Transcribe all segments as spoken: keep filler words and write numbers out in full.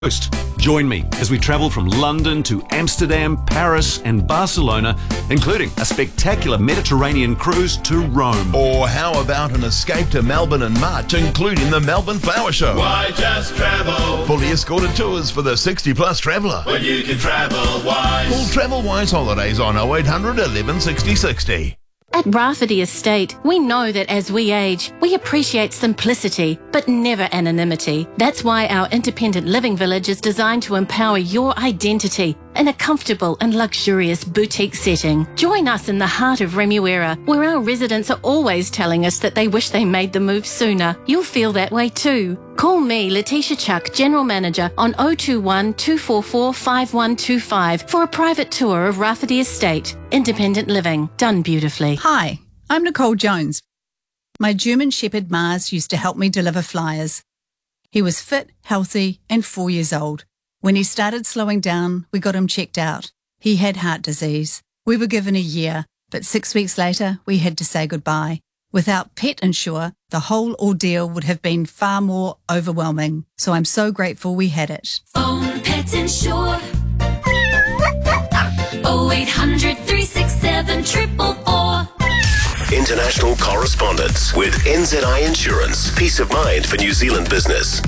Coast. Join me as we travel from London to Amsterdam, Paris and Barcelona, including a spectacular Mediterranean cruise to Rome. Or how about an escape to Melbourne in March, including the Melbourne Flower Show? Why just travel? Fully escorted tours for the sixty plus traveller. When you can travel wise. Call Travel Wise Holidays on oh eight hundred eleven sixty sixty. At Rafferty Estate, we know that as we age, we appreciate simplicity, but never anonymity. That's why our independent living village is designed to empower your identity in a comfortable and luxurious boutique setting. Join us in the heart of Remuera, where our residents are always telling us that they wish they made the move sooner. You'll feel that way too. Call me, Letitia Chuck, General Manager, on oh two one, two four four, five one two five for a private tour of Rafferty Estate. Independent living, done beautifully. Hi, I'm Nicole Jones. My German Shepherd Mars used to help me deliver flyers. He was fit, healthy, and four years old. When he started slowing down, we got him checked out. He had heart disease. We were given a year, but six weeks later, we had to say goodbye. Without Pet Insure, the whole ordeal would have been far more overwhelming. So I'm so grateful we had it. Phone Pet Insure. oh eight hundred, three six seven, four four four. International correspondence with N Z I Insurance. Peace of mind for New Zealand business.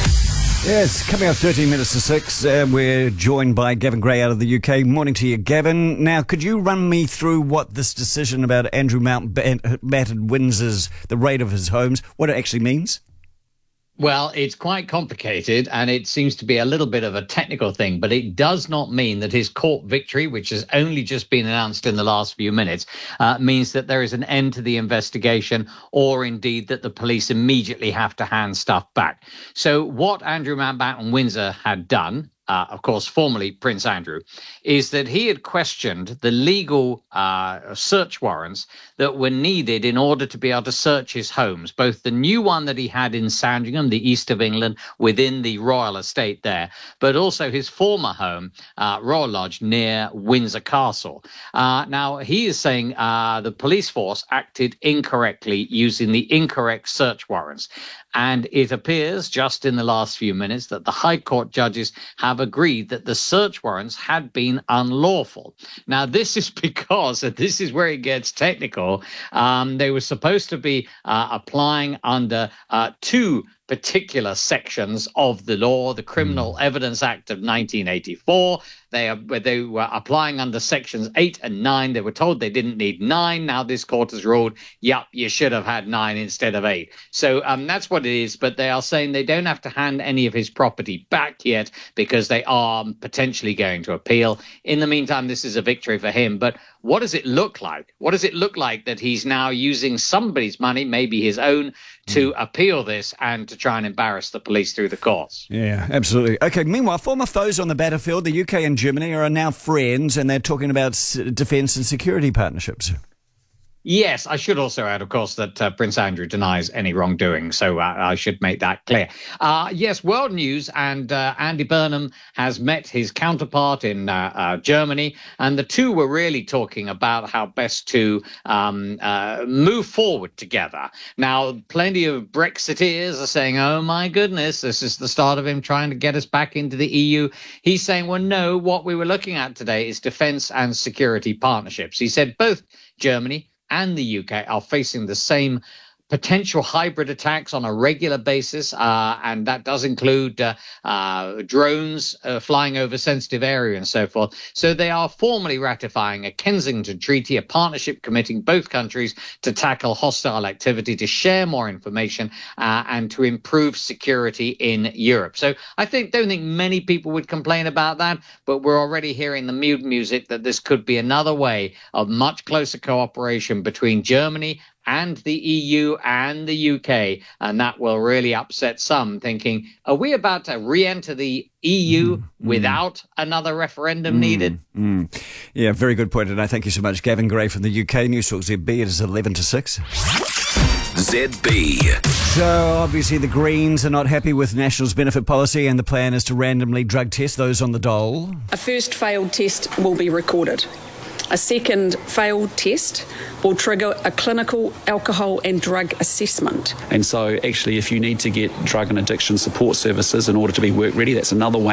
Yes, coming up thirteen minutes to six, uh, we're joined by Gavin Gray out of the U K. Morning to you, Gavin. Now, could you run me through what this decision about Andrew Mountbatten Windsor's, the rate of his homes, what it actually means? Well, it's quite complicated and it seems to be a little bit of a technical thing, but it does not mean that his court victory, which has only just been announced in the last few minutes, uh, means that there is an end to the investigation or indeed that the police immediately have to hand stuff back. So what Andrew Mountbatten Windsor had done, Uh, of course, formerly Prince Andrew, is that he had questioned the legal uh, search warrants that were needed in order to be able to search his homes, both the new one that he had in Sandringham, the east of England, within the royal estate there, but also his former home, uh, Royal Lodge, near Windsor Castle. Uh, now, he is saying uh, the police force acted incorrectly using the incorrect search warrants. And it appears just in the last few minutes that the High Court judges have agreed that the search warrants had been unlawful. Now, this is because, and this is where it gets technical, um, they were supposed to be uh, applying under uh, two particular sections of the law, the Criminal Evidence Act of nineteen eighty-four. They are they were applying under sections eight and nine. They were told they didn't need nine. Now this court has ruled, yep, you should have had nine instead of eight. So um, that's what it is. But they are saying they don't have to hand any of his property back yet because they are potentially going to appeal. In the meantime, this is a victory for him. But what does it look like? What does it look like that he's now using somebody's money, maybe his own, to appeal this and to try and embarrass the police through the courts? Yeah, absolutely. Okay, meanwhile, former foes on the battlefield, the U K and Germany, are now friends, and they're talking about defence and security partnerships. Yes, I should also add, of course, that uh, Prince Andrew denies any wrongdoing, so uh, I should make that clear. Uh, yes, world news, and uh, Andy Burnham has met his counterpart in uh, uh, Germany, and the two were really talking about how best to um, uh, move forward together. Now, plenty of Brexiteers are saying, oh, my goodness, this is the start of him trying to get us back into the E U. He's saying, well, no, what we were looking at today is defence and security partnerships. He said both Germany and the U K are facing the same potential hybrid attacks on a regular basis, uh, and that does include uh, uh, drones uh, flying over sensitive area and so forth. So they are formally ratifying a Kensington Treaty, a partnership committing both countries to tackle hostile activity, to share more information, uh, and to improve security in Europe. So I think don't think many people would complain about that, but we're already hearing the mood music that this could be another way of much closer cooperation between Germany and the E U and the U K, and that will really upset some, thinking, are we about to re-enter the E U mm, without mm. another referendum mm, needed? Mm. Yeah, very good point, and I thank you so much. Gavin Gray from the U K, Newstalk Z B, it is eleven to six. Z B. So, obviously, the Greens are not happy with National's benefit policy, and the plan is to randomly drug test those on the dole. A first failed test will be recorded. A second failed test will trigger a clinical alcohol and drug assessment. And so actually if you need to get drug and addiction support services in order to be work ready, that's another way